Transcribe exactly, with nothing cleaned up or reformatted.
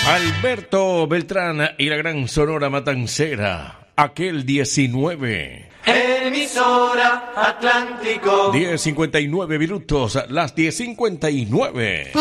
Alberto Beltrán y la gran Sonora Matancera, aquel diecinueve. Emisora Atlántico. diez cincuenta y nueve minutos, las diez cincuenta y nueve.